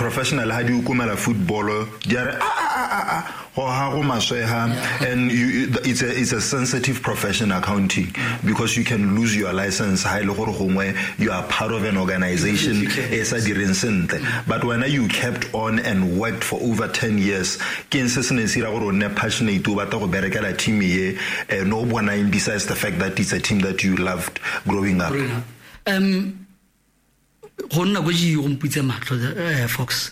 professional ha di ukumela football diare and it's a sensitive profession, accounting, because you can lose your license. You are part of an organization. But when you kept on and worked for over 10 years, passionate team, no one besides the fact that it's a team that you loved growing up. Fox.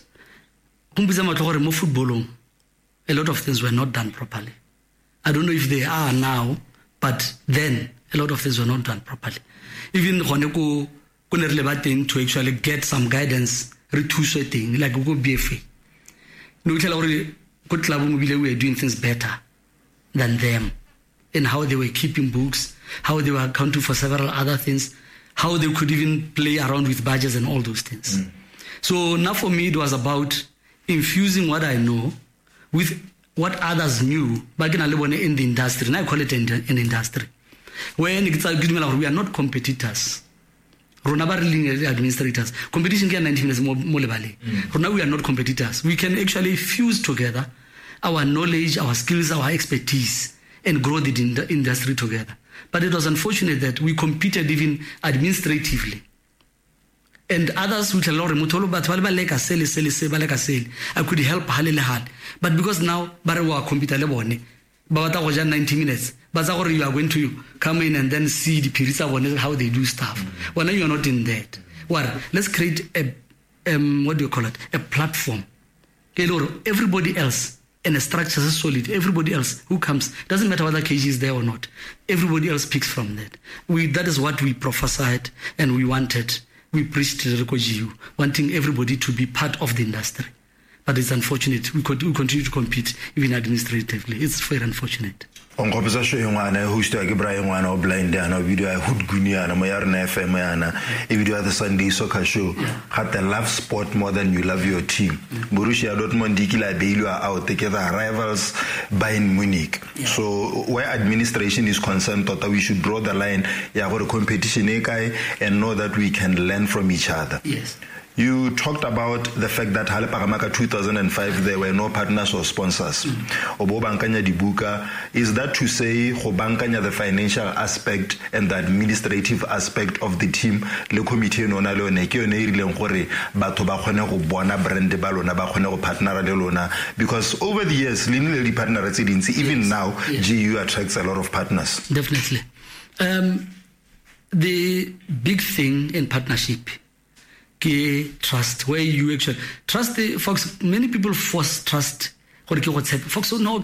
A lot of things were not done properly. I don't know if they are now, but then a lot of things were not done properly. Even to actually get some guidance, like go BFA. No tell good club we were doing things better than them, and how they were keeping books, how they were accounting for several other things, how they could even play around with budgets and all those things. So now for me it was about infusing what I know with what others knew back in the industry, and I call it an industry. When we are not competitors, administrators. Competition can 19 years more. Now we are not competitors. We can actually fuse together our knowledge, our skills, our expertise, and grow the industry together. But it was unfortunate that we competed even administratively. And others which are remote, but I could help hard. But because now Barawa computer lebone, Bawata was 90 minutes. But you are going to come in and then see the Pirisa how they do stuff. Well, now you are not in that. Well, let's create a a platform. Everybody else, and a structure is solid. Everybody else who comes, doesn't matter whether KG is there or not. Everybody else picks from that. That is what we prophesied and we wanted. We preached to the Rekojiu, wanting everybody to be part of the industry. But it's unfortunate. We continue to compete even administratively. It's very unfortunate. On compensation, who's to Brian one or blind and video Hood Gunia and Mayarna FM and video the Sunday soccer show. Had the love sport more than you love your team. Borussia Dortmund, Dikila Beilu are out together, rivals Bayern Munich. So where administration is concerned, thought that we should draw the line for the competition and know that we can learn from each other. Yes. You talked about the fact that Haleparamaka 2005 there were no partners or sponsors. Obobankanya Dibuka, is that to say Hobankanya the financial aspect and the administrative aspect of the team le committee no na le ne ke yone irile gore batho ba khone go bona brand ba lona ba khone go partnera le lona, because over the years le partner even now GU attracts a lot of partners. Definitely. The big thing in partnership, trust, where you actually trust the folks. Many people force trust. Folks no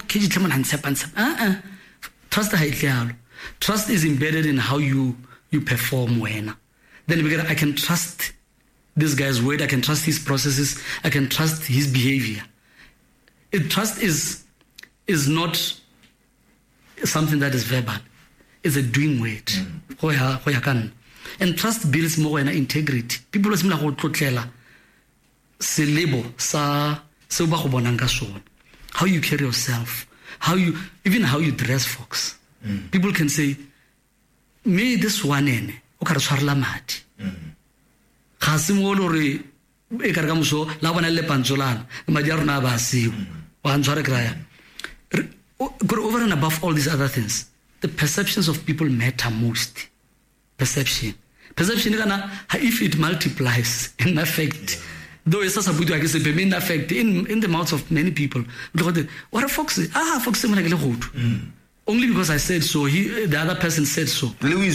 trust. Trust is embedded in how you perform. When then I can trust this guy's word. I can trust his processes. I can trust his behavior. Trust is not something that is verbal. It's a doing word. And trust builds more in integrity. People are like tlotlela selebo sa se ba go bonanga sone. How you carry yourself, how you dress, folks. People can say, me this one ene o ka re tshwarela madi. Ga se mo lo re e ka re ka moso la bona le pantsolana madi a rona ba siwa wa ntshware kraya. Over and above all these other things, the perceptions of people matter most. Perception if it multiplies in effect, though it's a good in effect in the mouths of many people. What a fox! Fox only because I said so. The other person said so.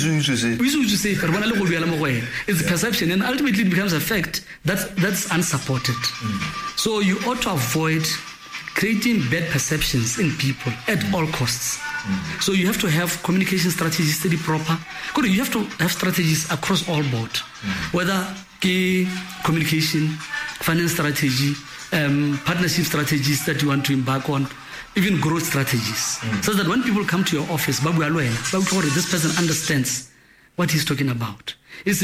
It's perception, and ultimately it becomes a fact that's unsupported. So you ought to avoid creating bad perceptions in people at all costs. So you have to have communication strategies steady proper. You have to have strategies across all board, whether communication, finance strategy, partnership strategies that you want to embark on, even growth strategies, so that when people come to your office, this person understands what he's talking about. It's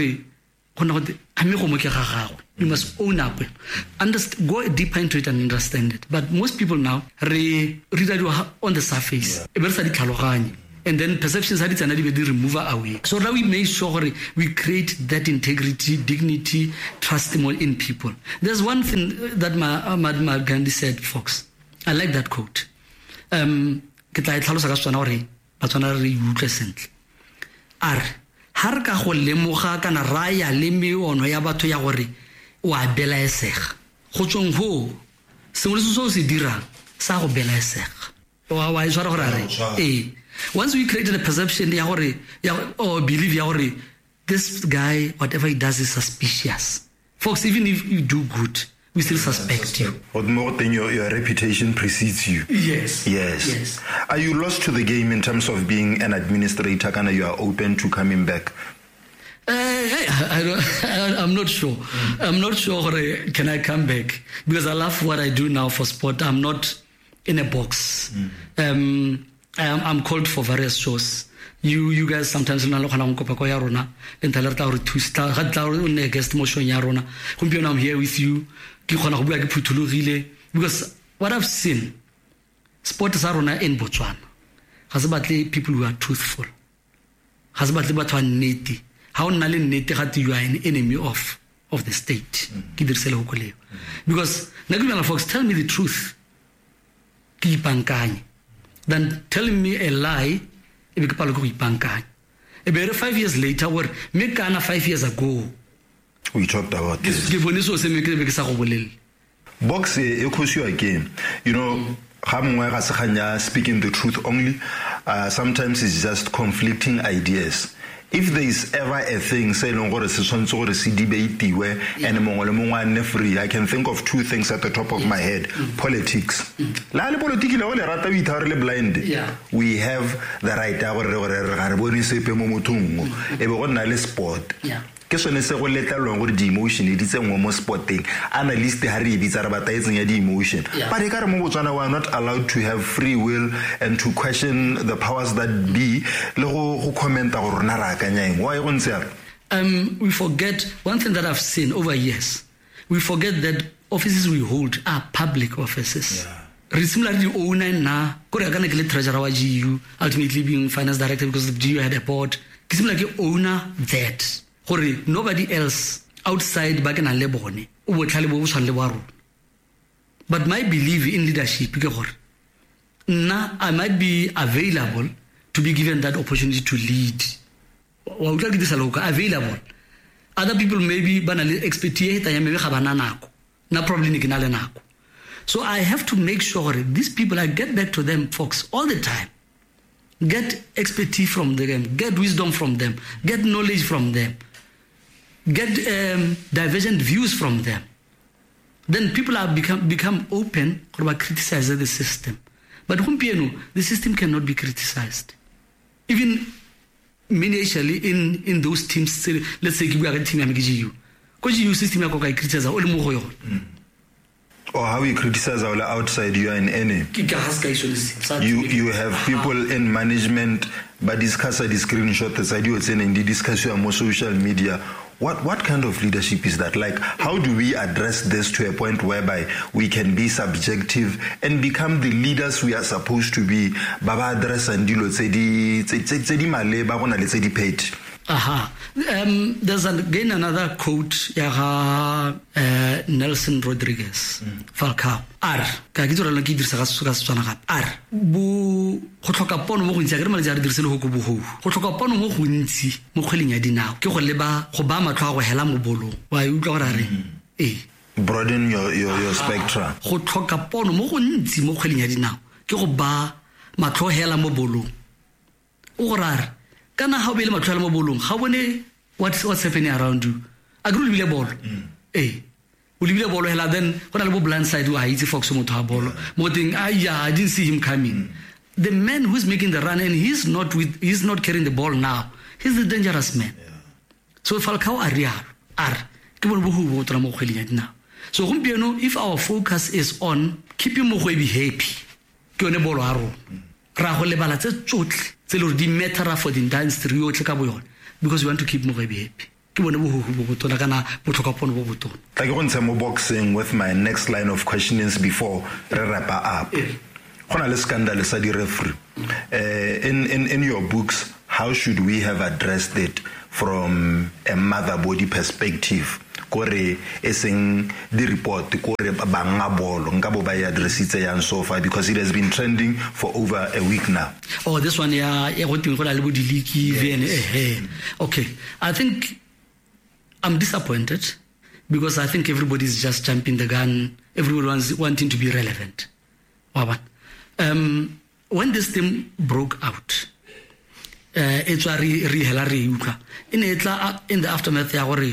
you must own up, go deeper into it and understand it. But most people now read on the surface, and and then perceptions had it remove away. So now we make sure we create that integrity, dignity, trust in people. There's one thing that Mahatma Gandhi said, folks. I like that quote. Ke tla tlhalosa ka tsona gore ba tsona re utlwe sentle. Are har ka go lemoga kana raya le meono ya batho ya gore wa belaesega. Go tsong ho sengwe se se dirang sa go belaesega. Wa itshwara gore are once we created a perception ya gore or believe ya gore this guy whatever he does is suspicious. Folks, even if you do good, we still suspect you. But more than your reputation precedes you. Yes. Are you lost to the game in terms of being an administrator? Kana you are open to coming back? I'm not sure. I'm not sure can I come back because I love what I do now for sport. I'm not in a box. I'm called for various shows. You guys sometimes I'm here with you because what I've seen, sport is in Botswana has about people who are truthful, has about neti. How neti you are an enemy of the state. Because folks, tell me the truth. Then telling me a lie. 5 years later, or 5 years ago, we talked about this. Box again. You know, speaking the truth only, sometimes it's just conflicting ideas. If there is ever a thing, say, I can think of two things at the top of my head. Politics. We have the right sport. Ke sone se go letla lwa gore di emotion di tsengwa mo sporting analyst ha re bitsa re bata etseng ya di emotion but e ka re mo Botswana we are not allowed to have free will and to question the powers that be le go commenta gore rena ra akanya eng why go ntse we forget one thing that I've seen over years. We forget that offices we hold are public offices. Re similarly owner na go re kana ke le treasurer wa GU ultimately being finance director because the GU had a board ke similarly owner that nobody else outside back in a lebone. But my belief in leadership, I might be available to be given that opportunity to lead. Available. Other people maybe expect so I have to make sure these people, I get back to them, folks, all the time. Get expertise from them, get wisdom from them, get knowledge from them. Get divergent views from them. Then people are become open about criticizing the system. But the system cannot be criticized. Even initially in those teams, let's say we are a team because you system criticize or how you criticize our outside, you are an enemy. You have people in management but discuss the screenshot the side you're saying and discuss you on social media. What kind of leadership is that? Like, how do we address this to a point whereby we can be subjective and become the leaders we are supposed to be? Baba address and deal with the page. There's again another quote, Nelson Rodriguez, Falcao. Bu go pono mo go ntse ke re maletse a re dirisele go bogo go pono mo go ntsi mo kgweleng ya dinao ke go leba go ba matlho a go hela mo bolong wa utlwa gore broaden your spectrum go tlhoka pono mo go ntsi mo kgweleng ya dinao ke go ba matlho hela mo bolong o gore kana ha o bele matlho hela mo bolong ga bone what's happening around you agree le bolo Olivia Bolo hela then when I blind side I easy fox mo to bolo mo thing I didn't see him coming. The man who's making the run and he's not carrying the ball now. He's the dangerous man. So Falcao so if our focus is on keeping Mogwebi happy ke yone bolo a rona ra go lebala tse tsotle tse le di matter for the industry yotlhe ka boyona because we want to keep Mogwebi happy. Like boxing with my next line of questionings before we wrap up. Hona le scandal sa di referee. In your books, how should we have addressed it from a mother body perspective? Kore eseng the report kore banga bolo ngabo ba addressitse yang so far, because it has been trending for over a week now. Oh, this one, yeah, okay. I think I'm disappointed because I think everybody's just jumping the gun. Everyone's wanting to be relevant. When this thing broke out, it's in the aftermath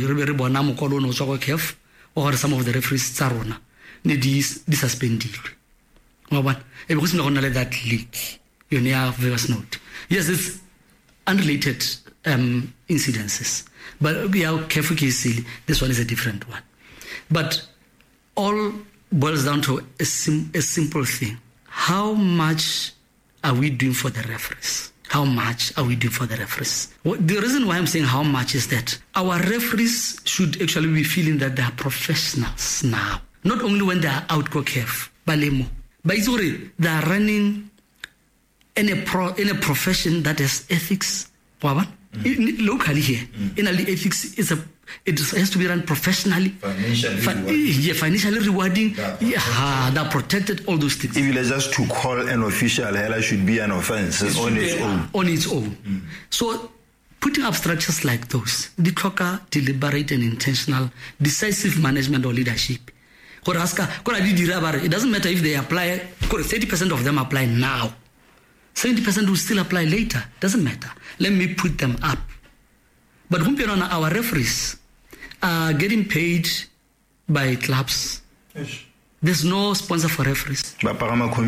or some of the referees tsarona ne di suspended. It was not only that leak. You have Vegas note. Yes, it's unrelated incidences, but we are careful. This one is a different one. But all boils down to a simple thing: how much are we doing for the referees? How much are we doing for the referees? The reason why I'm saying how much is that our referees should actually be feeling that they are professionals now. Not only when they are out COCAF, balemo, but they are running in a profession that has ethics. Locally here, in the ethics it has to be run professionally, financially rewarding. They're protected. All those things. Even just to call an official hella should be an offense on its own. On its own. So putting up structures like those, the clocker, deliberate and intentional, decisive management or leadership. It doesn't matter if they apply. 30% of them apply now. 70% will still apply later. Doesn't matter. Let me put them up. But our referees are getting paid by clubs. Yes. There's no sponsor for referees. You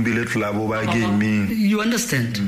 understand?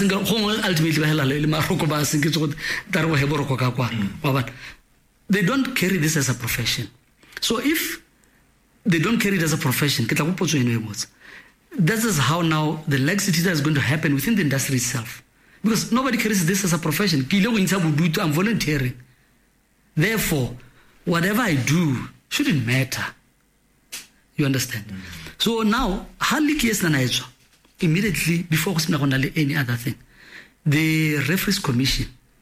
They don't carry this as a profession. So if they don't carry it as a profession, this is how now the laxity that is going to happen within the industry itself. Because nobody carries this as a profession. I'm volunteering. Therefore, whatever I do shouldn't matter. You understand? So now, immediately before any other thing, the referees commission,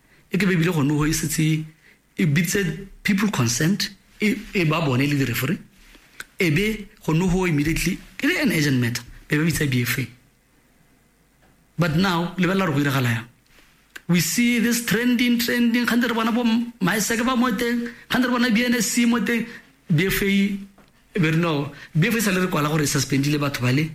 people consent, the referee, immediately an agent matter. BFA. But now, we see this trending. My second BNSC BFA. No, BFA salary quality suspended about Valley.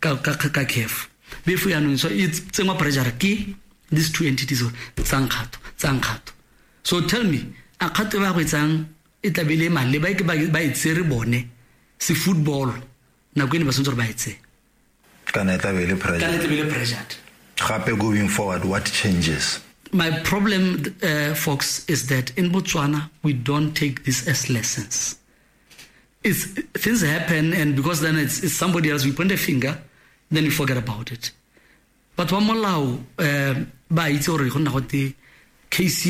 BFA so it's some pressure. These two entities Zankato. So tell me, a Katoa with Itabile man, by its cerebone, see football. Now going to buy it. Can it be pressured? Going forward, what changes? My problem, folks, is that in Botswana, we don't take this as lessons. Things happen, and because then it's somebody else, we point a finger, then we forget about it. But one more law, by it's already case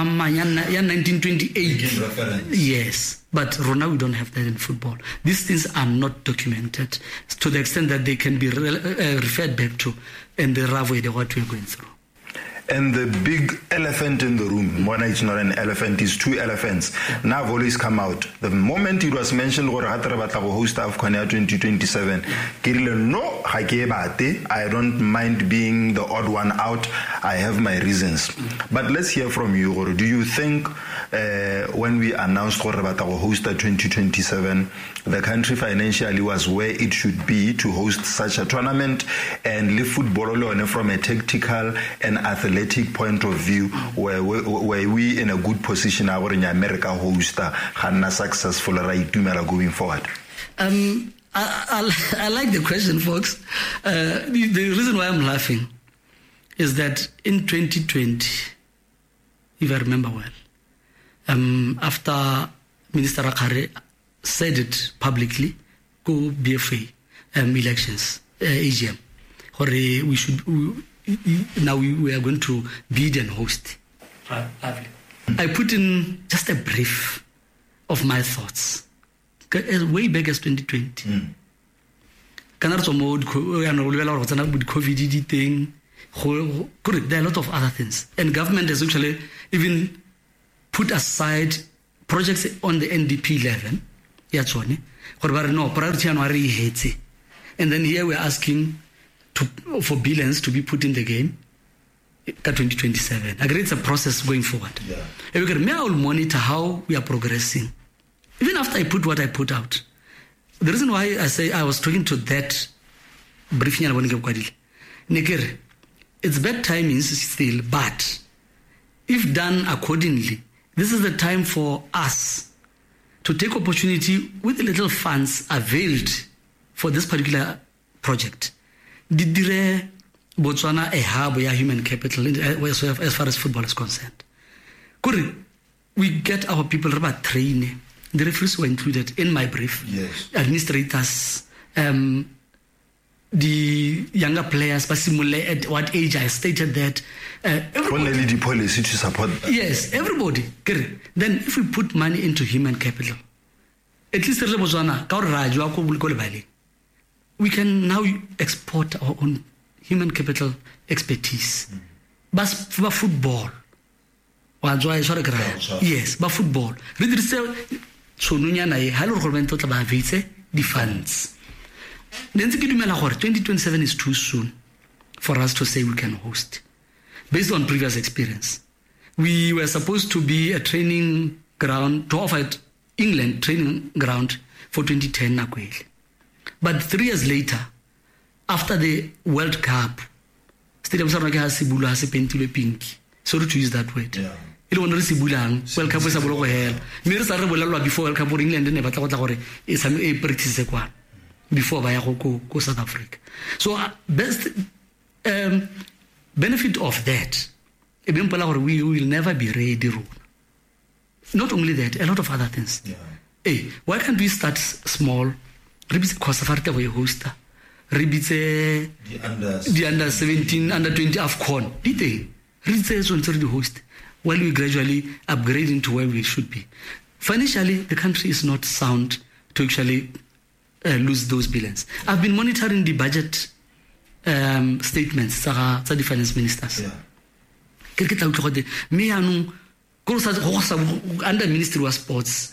1928. Yes, but Rona, we don't have that in football. These things are not documented to the extent that they can be referred back to in the rough way what we're going through. And the big elephant in the room, when it's not an elephant, it's two elephants. Now have always come out. The moment it was mentioned, host AFCON 2027, no, I don't mind being the odd one out. I have my reasons. But let's hear from you. Do you think when we announced host 2027, the country financially was where it should be to host such a tournament and leave football from a tactical and athletic point of view, where we in a good position our in America host successful right going forward? I like the question, folks. The reason why I'm laughing is that in 2020, if I remember well, after Minister Akare said it publicly, go BFA elections, AGM, where we should. Now we are going to bid and host. Lovely. I put in just a brief of my thoughts, way back as 2020. kana re tswa mo ya no lebela gore tsena with COVID thing. There are a lot of other things, and government has actually even put aside projects on the NDP level. Yeah, Johnny. No priority and then here we're asking for billions to be put in the game. 2027. I agree it's a process going forward. Yeah. And I will monitor how we are progressing. Even after I put what I put out. The reason why I say I was talking to that briefing, it's bad timing still, but if done accordingly, this is the time for us to take opportunity with the little funds availed for this particular project. Did Botswana a hub of human capital as far as football is concerned? Could we get our people about training? The referees were included in my brief. Yes. Administrators, the younger players, but at what age I stated that. Only the policy to support that. Yes, everybody. Then if we put money into human capital, at least we can now export our own human capital expertise. But for football, yes, but football. The funds. 2027 is too soon for us to say we can host. Based on previous experience, we were supposed to be a training ground, to offer England training ground for 2010 But 3 years later, after the World Cup, Stadium Sarnake has Sibula has pentilwe pink. Sorry to use that word. Yeah. It won't receive Bulang, World Cup was a block hell. Mirrors are before World Cup for England and never thought is a practice before Bayako go South Africa. So best benefit of that, we will never be ready. Not only that, a lot of other things. Yeah. Hey, why can't we start small? The under 17, under 20 AFCON. Did they? The host. While we gradually upgrade into where we should be. Financially, the country is not sound to actually lose those billions. I've been monitoring the budget statements of the finance ministers. Under Ministry of Sports,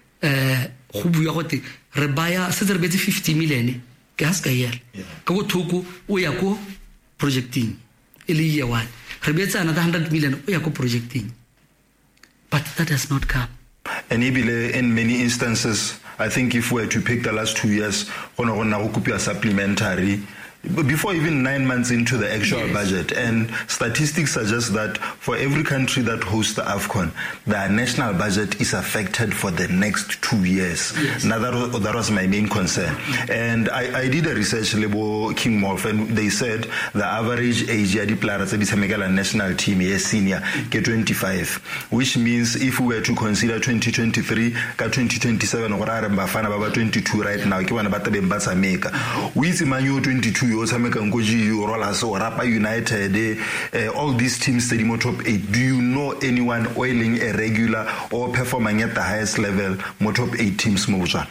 re baya se re betse 50 million ke haska yela ka go thoko o ya ko projecting ile year 1 re betsa another 100 million o ya ko projecting, but that has not come. And in many instances, I think if we were to pick the last 2 years, a supplementary before even 9 months into the actual budget. And statistics suggest that for every country that hosts the AFCON, their national budget is affected for the next 2 years. Yes. Now that was my main concern. And I did a research label King Wolf, and they said the average age of the national team is senior, 25, which means if we were to consider 2023, 2027, or 22 right now, we 22 Rapa United, all these teams study top 8. Do you know anyone oiling a regular or performing at the highest level top 8 teams moja?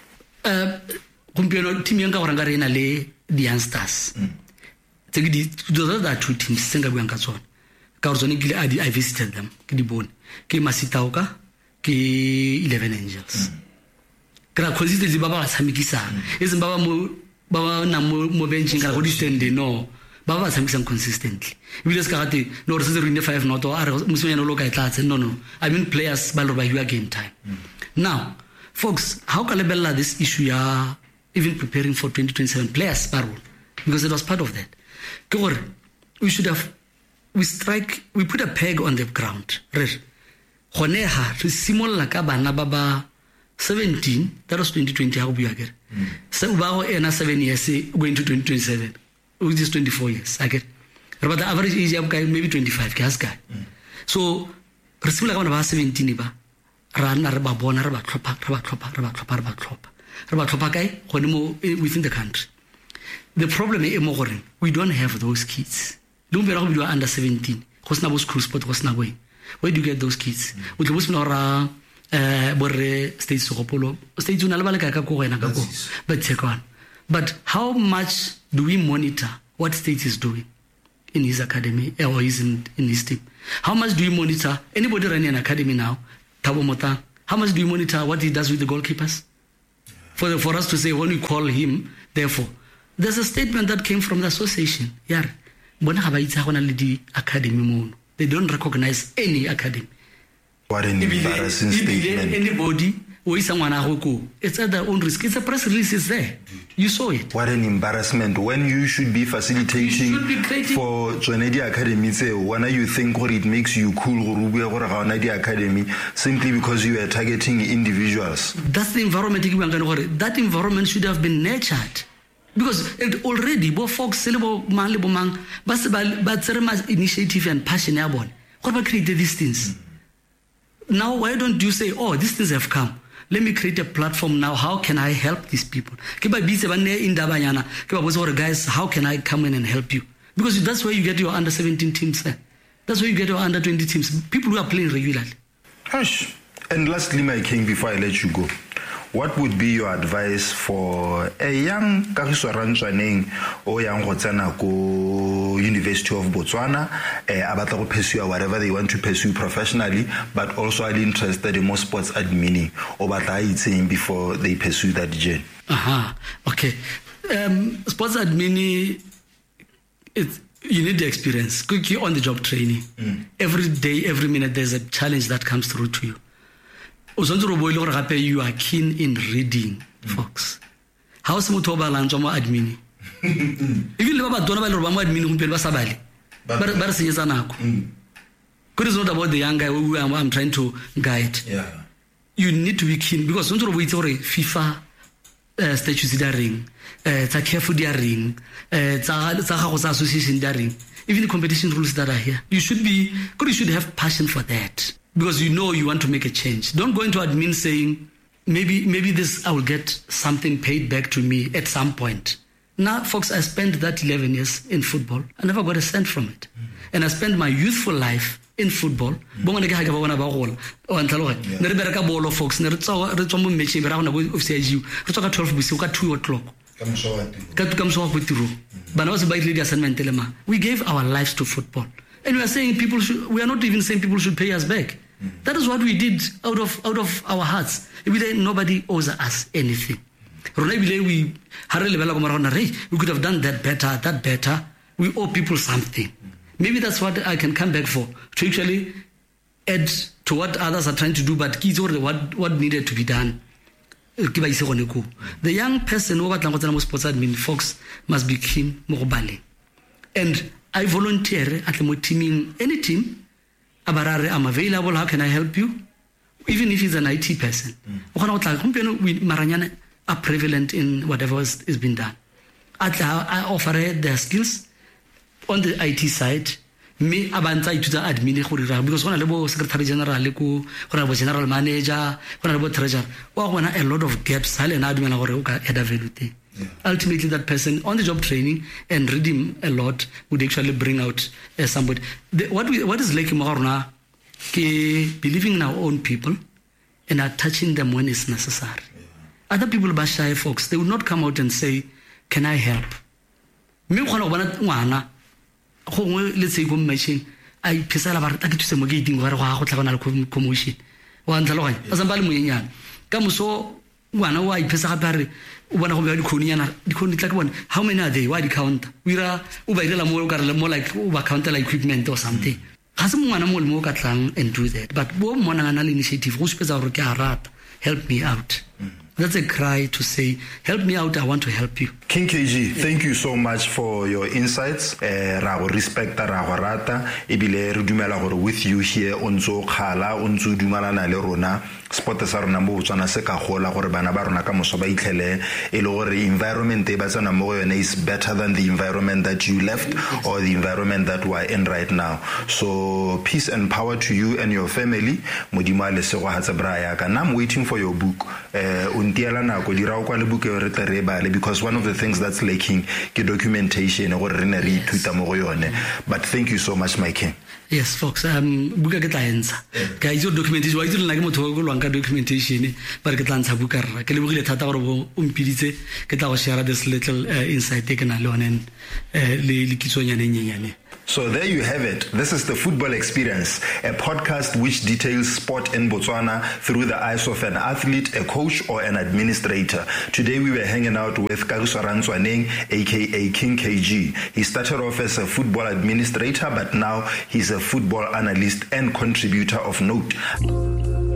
Team yanga orangarena le the youngsters. Those are 2 teams senga buanga tsona. Ka orzone kile I visited them. Ke di bone. Ke Masitauka, ke 11 Angels. Kra consistently baba ba tshamikisa. Ezim baba Baba na mo benching ka go di stand no baba tshamisa consistently we just got no re se re 5 not or musonyana lo ka tlatse no I mean players ba lo ba you again time. Now folks, how can lebella this issue ya even preparing for 2027 players parol, because it was part of that. We should have we put a peg on the ground re goneha re simolla ka bana baba 17, that was 2020 how we are get. So about 7 years going to 2027, which is 24 years. I get. But the average age of guy maybe 25 guy. So receive like about 17 ba. Run raba bona raba klopa guy within the country. The problem is we don't have those kids. Don't be wrong, we are under 17. Where do you get those kids? With the borre states sokopolo states una le baleka ka go wena ka go but check on But how much do we monitor what State is doing in his academy or in his team? How much do you monitor anybody running an academy now? Thabo Motang. How much do you monitor what he does with the goalkeepers? For us to say when we call him, therefore, there's a statement that came from the association. They don't recognize any academy. What an embarrassing statement. Anybody, it's at their own risk. It's a press release, it's there. You saw it. What an embarrassment. When you should be facilitating for Jonedi Academy, when you think what it makes you cool Academy simply because you are targeting individuals. That's the environment. That environment should have been nurtured. Because it already, both folks, but initiative and passion. What created these things? Now, why don't you say, oh, these things have come. Let me create a platform now. How can I help these people? Guys, how can I come in and help you? Because that's where you get your under 17 teams there. That's where you get your under 20 teams. People who are playing regularly. Hush. And lastly, my king, before I let you go, what would be your advice for a young Kagiso Ranchaning or young Hotzana University of Botswana, about to pursue whatever they want to pursue professionally, but also are interested in more sports admin or what I saying before they pursue that journey? Okay. Sports admin, you need the experience. Quickly on the job training. Every day, every minute, there's a challenge that comes through to you. You are keen in reading, folks. How is it admin? Even admin, but it's not about the young guy who I'm trying to guide. Yeah. You need to be keen because FIFA statutes ring, it's a careful ring, it's a association ring. Even the competition rules that are here, you should have passion for that. Because you know you want to make a change. Don't go into admin saying, maybe this I will get something paid back to me at some point. Now, folks, I spent that 11 years in football. I never got a cent from it. And I spent my youthful life in football. Folks, we gave our lives to football. And we are saying we are not even saying people should pay us back. That is what we did out of our hearts. Nobody owes us anything. We could have done that better. We owe people something. Maybe that's what I can come back for, to actually add to what others are trying to do, but what needed to be done. The young person who sports admin, folks, must be keen. And I volunteer at the teaming any team. I'm available. How can I help you? Even if he's an IT person. We are prevalent in whatever is being done. I offer their skills on the IT side. Me abanta to the admin because when I secretary general, general manager, treasurer, a lot of gaps. Ultimately, that person on the job training and read him a lot would actually bring out somebody. What is like Maharna? Believing in our own people and are touching them when it's necessary. Other people, Bashai folks, they will not come out and say, "Can I help?" Let's say, I pesala barata ke tse mo gating wa re go tlagana le commotion. Wa ntlalo ga sa mbale moyenyana. Ka moso wana wa ipesa ga re o bona go be di khoninyana di khoni tla ke bona how many are they why di count we ra o ba irela mo ka re mo like o ba count like equipment or something ga se mongwana mo le mo ka tlang and do that but bo mona na initiative go spetsa gore ke a rata help me out. That's a cry to say, help me out, I want to help you. King KG, thank you so much for your insights. Ra respect ra rata ebile re dumela gore with you here onzo khala onzo dumalana le rona sport sa rona mo tsana se ka gola gore bana ba rona ka moso ba itlhele e le gore environment e ba tsana mo yone is better than the environment that you left or the environment that we are in right now. So peace and power to you and your family. Modimo le se go hatsa bra ya ka. I'm waiting for your book. because one of the things that's lacking is documentation. But thank you so much, Mike. Yes, folks. Buka ke tla entsa. Ka itse documentation, wa itse nna ke motho go lwang ka documentation, but ke tla ntsha buka rra. Ke lebogile thata gore bo umpiditse ke tla go share this little insight ke na le one le kitsonyane nyenyane. So there you have it. This is the Football Experience, a podcast which details sport in Botswana through the eyes of an athlete, a coach, or an administrator. Today we were hanging out with Kagiso Rantswaneng, aka King KG. He started off as a football administrator, but now he's a football analyst and contributor of note.